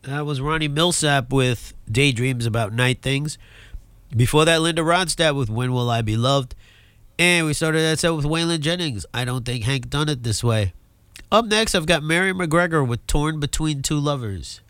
That was Ronnie Millsap with Daydreams About Night Things. Before that, Linda Ronstadt with When Will I Be Loved. And we started that set with Waylon Jennings. I don't think Hank done it this way. Up next, I've got Mary McGregor with Torn Between Two Lovers.